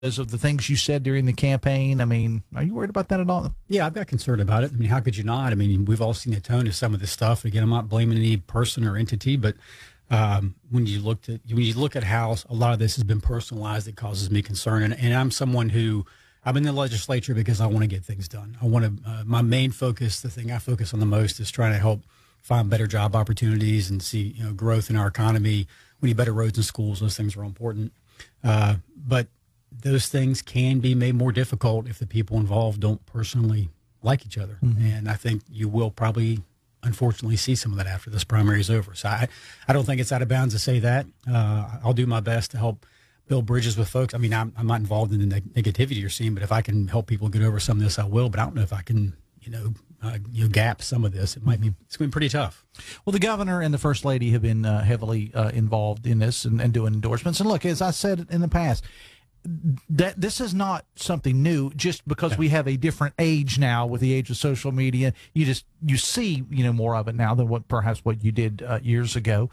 of the things you said during the campaign. I mean, are you worried about that at all? Yeah, I've got concern about it. I mean, how could you not? I mean, we've all seen the tone of some of this stuff. Again, I'm not blaming any person or entity, but when you look at how a lot of this has been personalized, it causes me concern. And I'm someone who I'm in the legislature because I want to get things done. I want to. My main focus, the thing I focus on the most, is trying to help find better job opportunities and see growth in our economy. We need better roads and schools. Those things are important, but those things can be made more difficult if the people involved don't personally like each other. Mm-hmm. And I think you will probably, unfortunately, see some of that after this primary is over. So I don't think it's out of bounds to say that. I'll do my best to help build bridges with folks. I mean, I'm not involved in the negativity you're seeing, but if I can help people get over some of this, I will. But I don't know if I can, gap some of this. It's going to be pretty tough. Well, the governor and the first lady have been heavily involved in this and doing endorsements. And look, as I said in the past, that this is not something new. Just because we have a different age now, with the age of social media, you see more of it now than what you did years ago.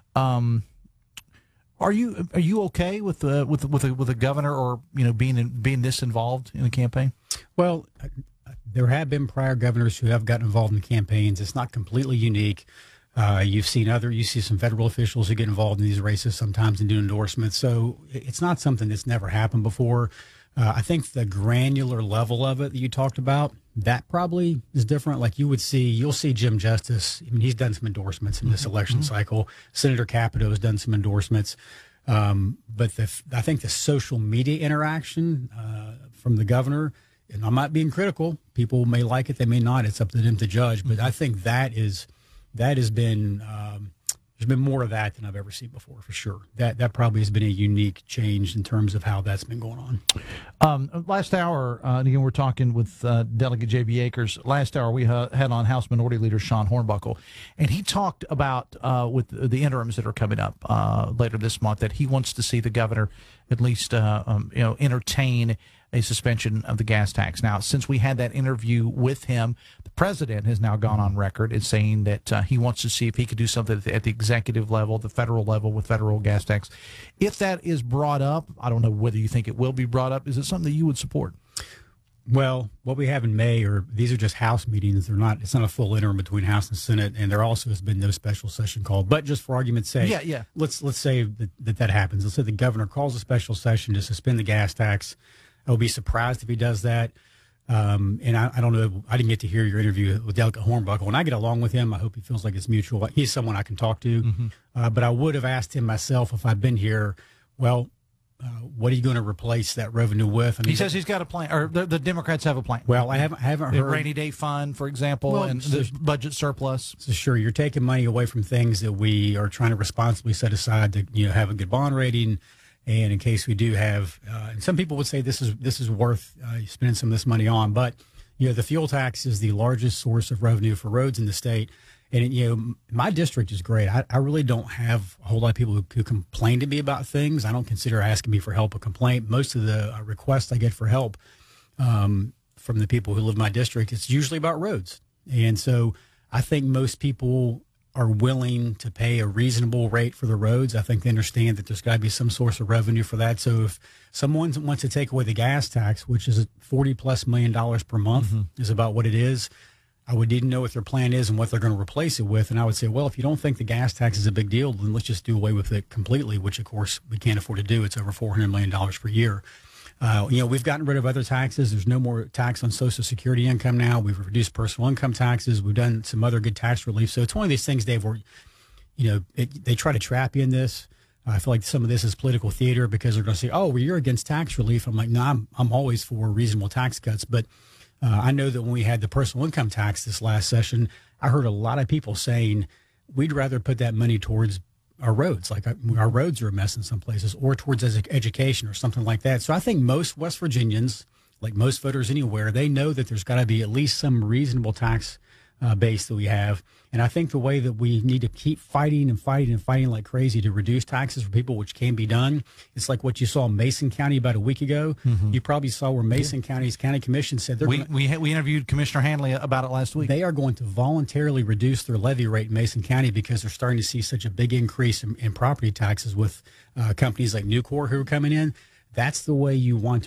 Are you okay with the governor or being this involved in the campaign? Well, there have been prior governors who have gotten involved in campaigns. It's not completely unique. You see some federal officials who get involved in these races sometimes and do endorsements. So it's not something that's never happened before. I think the granular level of it that you talked about, that probably is different. Like you'll see Jim Justice. I mean, he's done some endorsements in this election cycle. Senator Capito has done some endorsements. But I think the social media interaction from the governor, and I'm not being critical. People may like it, they may not. It's up to them to judge. But I think that has been there's been more of that than I've ever seen before, for sure. That probably has been a unique change in terms of how that's been going on. Last hour, again, we're talking with Delegate J.B. Akers. Last hour, we had on House Minority Leader Sean Hornbuckle, and he talked about with the interims that are coming up later this month that he wants to see the governor at least entertain a suspension of the gas tax. Now, since we had that interview with him, the president has now gone on record as saying that he wants to see if he could do something at the executive level, the federal level, with federal gas tax. If that is brought up, I don't know whether you think it will be brought up. Is it something that you would support? Well, what we have in May these are just House meetings. It's not a full interim between House and Senate, and there also has been no special session called. But just for argument's sake, let's say that happens. Let's say the governor calls a special session to suspend the gas tax. I would be surprised if he does that. And I don't know. I didn't get to hear your interview with Delegate Hornbuckle. When I get along with him, I hope he feels like it's mutual. He's someone I can talk to. Mm-hmm. But I would have asked him myself if I'd been here, well, what are you going to replace that revenue with? I mean, he says he's got a plan, or the Democrats have a plan. Well, I haven't heard. The rainy day fund, for example, and the budget surplus. So sure, you're taking money away from things that we are trying to responsibly set aside to have a good bond rating. And in case we do have, and some people would say this is worth spending some of this money on, but the fuel tax is the largest source of revenue for roads in the state, and my district is great. I really don't have a whole lot of people who complain to me about things. I don't consider asking me for help a complaint. Most of the requests I get for help from the people who live in my district, it's usually about roads, and so I think most people are willing to pay a reasonable rate for the roads. I think they understand that there's got to be some source of revenue for that. So if someone wants to take away the gas tax, which is $40+ million per month, is about what it is, I would need to know what their plan is and what they're going to replace it with. And I would say, well, if you don't think the gas tax is a big deal, then let's just do away with it completely, which, of course, we can't afford to do. It's over $400 million per year. We've gotten rid of other taxes. There's no more tax on Social Security income now. We've reduced personal income taxes. We've done some other good tax relief. So it's one of these things, Dave, where, they try to trap you in this. I feel like some of this is political theater because they're going to say, oh, well, you're against tax relief. I'm like, no, I'm always for reasonable tax cuts. But I know that when we had the personal income tax this last session, I heard a lot of people saying we'd rather put that money towards our roads, like our roads are a mess in some places, or towards education or something like that. So I think most West Virginians, like most voters anywhere, they know that there's got to be at least some reasonable tax base that we have. And I think the way that we need to keep fighting and fighting and fighting like crazy to reduce taxes for people, which can be done. It's like what you saw in Mason County about a week ago. Mm-hmm. You probably saw where Mason County's county commission said we interviewed Commissioner Hanley about it last week. They are going to voluntarily reduce their levy rate in Mason County because they're starting to see such a big increase in property taxes with companies like Nucor who are coming in. that's the way you want